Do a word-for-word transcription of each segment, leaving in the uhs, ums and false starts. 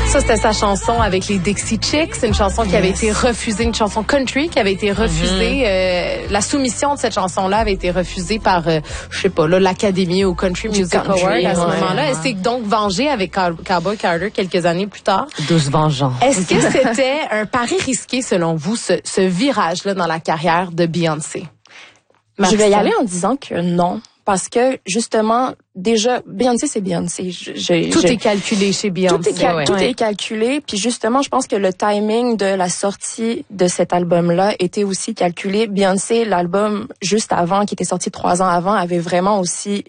Ça, c'était sa chanson avec les Dixie Chicks. C'est une chanson qui yes. avait été refusée, une chanson country qui avait été refusée. Mm-hmm. Euh, la soumission de cette chanson-là avait été refusée par, euh, je sais pas, là, l'Académie au Country Music Award à ce ouais, moment-là. Elle s'est donc vengée avec Cowboy Carter quelques années plus tard. Douce vengeance. Est-ce que c'était un pari risqué, selon vous, ce, ce virage-là dans la carrière de Beyoncé? Marissa? Je vais y aller en disant que non. Parce que, justement, déjà, Beyoncé, c'est Beyoncé. Je, je, tout je, est calculé chez Beyoncé. Tout est, cal- ouais. tout ouais. est calculé. Puis justement, je pense que le timing de la sortie de cet album-là était aussi calculé. Beyoncé, l'album juste avant, qui était sorti trois ans avant, avait vraiment aussi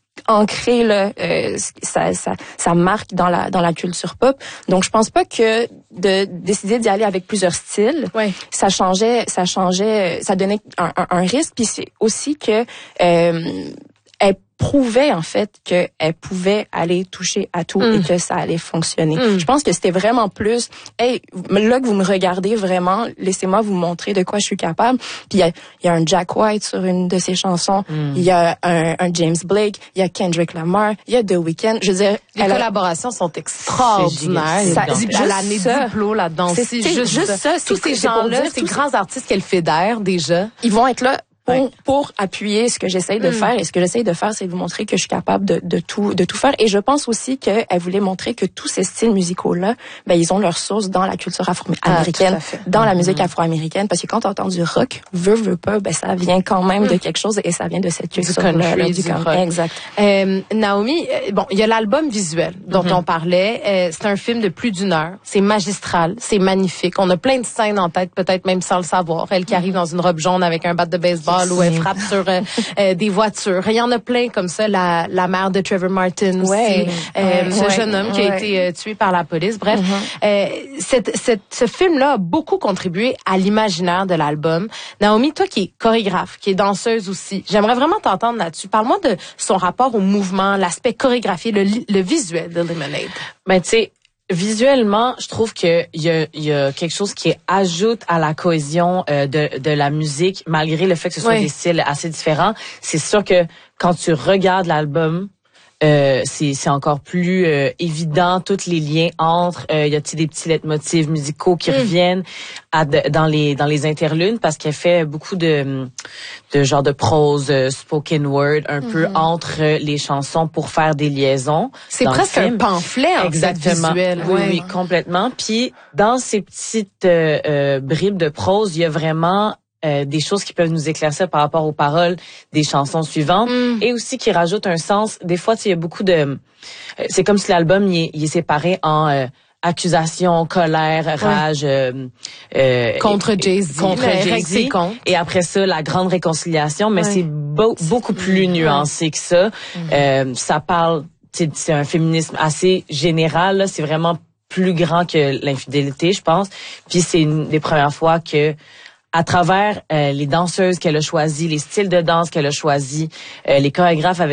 ancré là, euh, sa, sa, sa marque dans la dans la culture pop. Donc je pense pas que de décider d'y aller avec plusieurs styles, ouais. ça changeait, ça changeait, ça donnait un, un, un risque. Puis c'est aussi que euh, elle prouvait en fait qu'elle pouvait aller toucher à tout mm. et que ça allait fonctionner. Mm. Je pense que c'était vraiment plus, hey, là que vous me regardez vraiment, laissez-moi vous montrer de quoi je suis capable. Puis il y a, y a un Jack White sur une de ses chansons, il mm. y a un, un James Blake, il y a Kendrick Lamar, il y a The Weeknd. Je veux dire, les collaborations a... sont extraordinaires. Ça, elle a des Diplo là-dedans. C'est, c'est juste, juste ça. Tous ces gens-là, ces grands artistes qu'elle fédère déjà, ils vont être là. Pour, ouais. pour appuyer ce que j'essaye de mm. faire. Et ce que j'essaye de faire, c'est de vous montrer que je suis capable de, de tout de tout faire. Et je pense aussi qu'elle voulait montrer que tous ces styles musicaux-là, ben ils ont leur source dans la culture afro-américaine, ah, dans mm-hmm. la musique afro-américaine. Parce que quand on entend du rock, veut, veut pas, ben ça vient quand même mm. de quelque chose et ça vient de cette culture-là. Du country, du du rock. Exact. Euh, Naomi, bon, il y a l'album visuel dont mm-hmm. on parlait. Euh, c'est un film de plus d'une heure. C'est magistral, c'est magnifique. On a plein de scènes en tête, peut-être même sans le savoir. Elle qui arrive dans une robe jaune avec un bat de baseball où elle frappe sur euh, euh, des voitures. Il y en a plein comme ça. La, la mère de Trevor Martin aussi. Ouais, euh, ouais, ce ouais, jeune homme qui ouais. a été euh, tué par la police. Bref, mm-hmm. euh, cette, cette, ce film-là a beaucoup contribué à l'imaginaire de l'album. Naomi, toi qui es chorégraphe, qui est danseuse aussi, j'aimerais vraiment t'entendre là-dessus. Parle-moi de son rapport au mouvement, l'aspect chorégraphié, le, le visuel de Lemonade. Ben, tu sais, visuellement, je trouve que il y a, y a quelque chose qui ajoute à la cohésion euh, de, de la musique, malgré le fait que ce soit oui. des styles assez différents. C'est sûr que quand tu regardes l'album, euh, c'est, c'est encore plus euh, évident, tous les liens entre. Il euh, y a des petits leitmotifs musicaux qui mm. reviennent à de, dans les dans les interludes parce qu'elle fait beaucoup de de genre de prose, euh, spoken word, un mm-hmm. peu entre les chansons pour faire des liaisons. C'est presque un pamphlet en exactement. Fait, visuel. Oui, ouais. oui, complètement. Puis dans ces petites euh, euh, bribes de prose, il y a vraiment Euh, des choses qui peuvent nous éclaircir par rapport aux paroles des chansons suivantes mm. et aussi qui rajoutent un sens. Des fois, il y a beaucoup de... Euh, c'est comme si l'album il est, il est séparé en euh, accusation, colère, rage... Ouais. Euh, euh, contre Jay-Z. Contre Jay-Z. Et après ça, la grande réconciliation. Mais ouais. c'est beau, beaucoup plus nuancé que ça. Mm. Euh, ça parle... C'est un féminisme assez général. Là. C'est vraiment plus grand que l'infidélité, je pense. Puis c'est une des premières fois que... à travers euh, les danseuses qu'elle a choisies, les styles de danse qu'elle a choisis, euh, les chorégraphes avec